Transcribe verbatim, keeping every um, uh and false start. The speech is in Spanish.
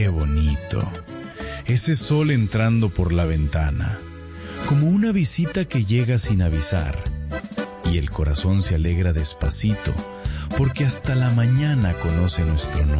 Qué bonito. Ese sol entrando por la ventana, como una visita que llega sin avisar. Y el corazón se alegra despacito, porque hasta la mañana conoce nuestro nombre.